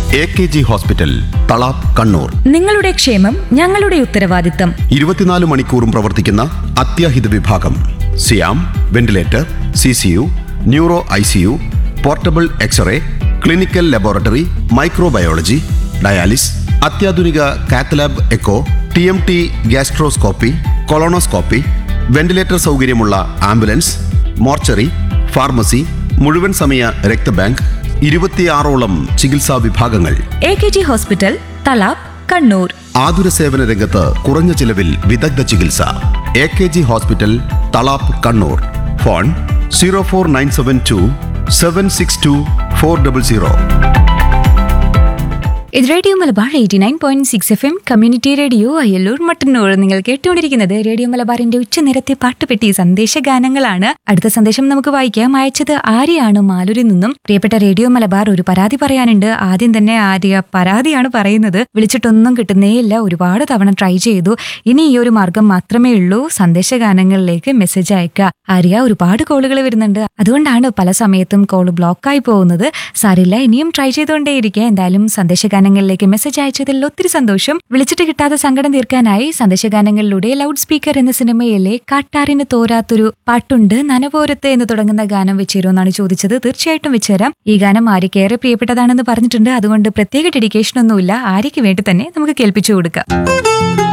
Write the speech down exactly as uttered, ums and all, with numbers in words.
A K G hospital, Thalap, Kannur. നിങ്ങളുടെ ക്ഷേമം ഞങ്ങളുടെ ഉത്തരവാദിത്തം. ഇരുപത്തിനാല് മണിക്കൂറും പ്രവർത്തിക്കുന്ന അത്യാഹിത വിഭാഗം, സിയാം, ventilator, C C U, neuro I C U, portable x-ray, clinical laboratory, microbiology, dialysis, അത്യാധുനിക cath lab echo, T M T, gastroscopy, colonoscopy, ventilator സൗകര്യമുള്ള ആംബുലൻസ്, മോർച്ചറി, ഫാർമസി, മുഴുവൻ സമയ രക്തബാങ്ക്, ഇരുപത്തിയാറോളം ചികിത്സാ വിഭാഗങ്ങൾ. A K G hospital, Thalap, Kannur. ആതുര സേവന രംഗത്ത് കുറഞ്ഞ ചിലവിൽ വിദഗ്ധ ചികിത്സ. A K G hospital, Thalap, Kannur. Phone zero four nine seven to seven six to four double zero. ഇത് radio Malabar eighty nine point six F M community radio Ayyallur Mattannur. നിങ്ങൾ കേട്ടുകൊണ്ടിരിക്കുന്നത് റേഡിയോ മലബാറിന്റെ ഉച്ചനിരത്തെ പാട്ടുപെട്ടി സന്ദേശഗാനങ്ങളാണ്. അടുത്ത സന്ദേശം നമുക്ക് വായിക്കാം. അയച്ചത് ആര്യയാണ് മാലൂരിൽ നിന്നും. പ്രിയപ്പെട്ട റേഡിയോ മലബാർ, ഒരു പരാതി പറയാനുണ്ട്. ആദ്യം തന്നെ ആര്യ പരാതിയാണ് പറയുന്നത്. വിളിച്ചിട്ടൊന്നും കിട്ടുന്നേയില്ല. ഒരുപാട് തവണ ട്രൈ ചെയ്തു. ഇനി ഈ ഒരു മാർഗം മാത്രമേ ഉള്ളൂ, സന്ദേശഗാനങ്ങളിലേക്ക് മെസ്സേജ് അയക്കുക. ആര്യ, ഒരുപാട് കോളുകൾ വരുന്നുണ്ട്, അതുകൊണ്ടാണ് പല സമയത്തും കോൾ ബ്ലോക്കായി പോകുന്നത്. സാരില്ല, ഇനിയും ട്രൈ ചെയ്തുകൊണ്ടേയിരിക്കുക. എന്തായാലും സന്ദേശഗാനങ്ങളിലേക്ക് മെസ്സേജ് അയച്ചതിൽ ഒത്തിരി സന്തോഷം. വിളിച്ചിട്ട് കിട്ടാതെ സങ്കടം തീർക്കാനായി സന്ദേശഗാനങ്ങളിലൂടെ ലൗഡ് സ്പീക്കർ എന്ന സിനിമയിലെ കാട്ടാറിന് തോരാത്തൊരു പാട്ടുണ്ട്, നനപോരത്ത് എന്ന് തുടങ്ങുന്ന ഗാനം വെച്ചേരുമെന്നാണ് ചോദിച്ചത്. തീർച്ചയായിട്ടും വെച്ചുതരാം. ഈ ഗാനം ആര്യക്ക് ഏറെ പ്രിയപ്പെട്ടതാണെന്ന് പറഞ്ഞിട്ടുണ്ട്. അതുകൊണ്ട് പ്രത്യേക ഡെഡിക്കേഷൻ ഒന്നുമില്ല, ആര്യക്ക് വേണ്ടി തന്നെ നമുക്ക് കേൾപ്പിച്ചു കൊടുക്കാം.